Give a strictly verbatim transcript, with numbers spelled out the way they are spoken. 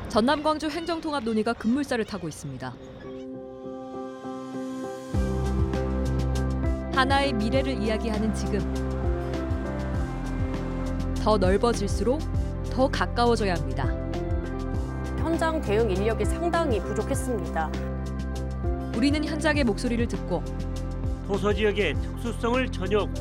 전남 광주 행정통합 논의가 급물살을 타고 있습니다. 하나의 미래를 이야기하는 지금. 더 넓어질수록 더 가까워져야 합니다. 현장 대응 인력이 상당히 부족했습니다. 우리는 현장의 목소리를 듣고 도서 지역의 특수성을 전혀